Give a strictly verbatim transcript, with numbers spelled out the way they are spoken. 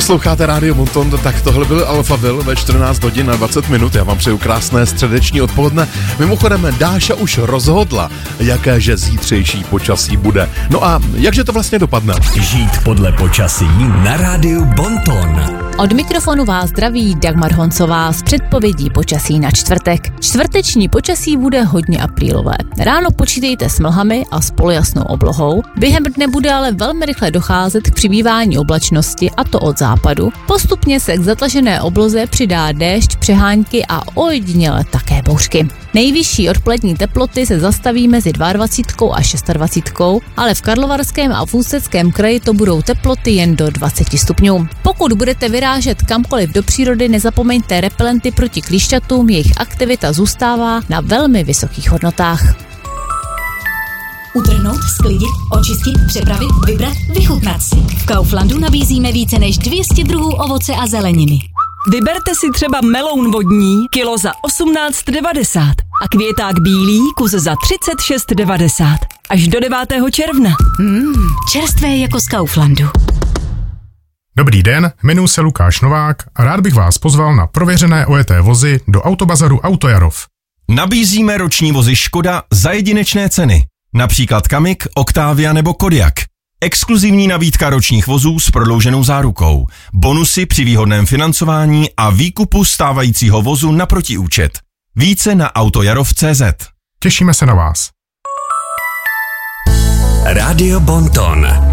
Posloucháte Rádio Bonton, tak tohle byl Alphaville ve čtrnáct hodin a dvacet minut. Já vám přeju krásné středeční odpoledne. Mimochodem, Dáša už rozhodla, jakéže zítřejší počasí bude. No a jakže to vlastně dopadne? Žít podle počasí na Rádiu Bonton. Od mikrofonu vás zdraví Dagmar Honcová s předpovědí počasí na čtvrtek. Čtvrteční počasí bude hodně aprílové. Ráno počítejte s mlhami a s polojasnou oblohou. Během dne bude ale velmi rychle docházet k přibývání oblačnosti, a to od západu. Postupně se k zatlažené obloze přidá déšť, přehánky a ojediněle také bouřky. Nejvyšší odpolední teploty se zastaví mezi dvacet dva a dvacet šest, ale v Karlovarském a v Ústeckém kraji to budou teploty jen do dvacet stupňů. Pokud budete vyrážet kamkoliv do přírody, nezapomeňte repelenty proti klíšťatům, jejich aktivita zůstává na velmi vysokých hodnotách. Utrhnout, sklidit, očistit, přepravit, vybrat, vychutnat si. V Kauflandu nabízíme více než dvě stě druhů ovoce a zeleniny. Vyberte si třeba meloun vodní, kilo za osmnáct devadesát a květák bílý, kus za třicet šest devadesát. Až do devátého června. Mmm, čerstvé jako z Kauflandu. Dobrý den, jmenuji se Lukáš Novák a rád bych vás pozval na prověřené ojeté vozy do Autobazaru Autojarov. Nabízíme roční vozy Škoda za jedinečné ceny. Například Kamik, Octavia nebo Kodiaq. Exkluzivní nabídka ročních vozů s prodlouženou zárukou. Bonusy při výhodném financování a výkupu stávajícího vozu na protiúčet. Více na autojarov tečka cé zet. Těšíme se na vás. Rádio Bonton.